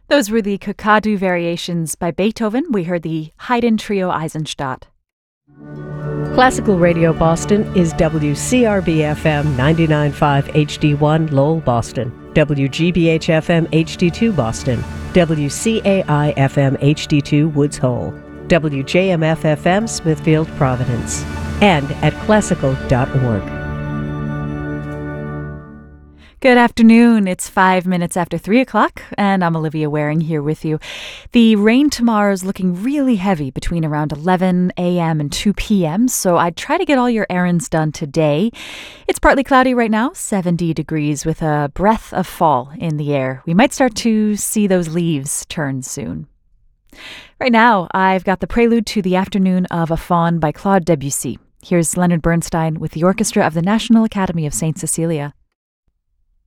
Those were the Kakadu variations by Beethoven. We heard the Haydn Trio Eisenstadt. Classical Radio Boston is WCRB-FM 99.5 HD1 Lowell, Boston, WGBH-FM HD2 Boston, WCAI-FM HD2 Woods Hole, WJMF-FM Smithfield, Providence, and at classical.org. Good afternoon. It's 5 minutes after 3 o'clock, and I'm Olivia Waring here with you. The rain tomorrow is looking really heavy between around 11 a.m. and 2 p.m., so I'd try to get all your errands done today. It's partly cloudy right now, 70 degrees, with a breath of fall in the air. We might start to see those leaves turn soon. Right now, I've got the prelude to the Afternoon of a Faun by Claude Debussy. Here's Leonard Bernstein with the Orchestra of the National Academy of St. Cecilia.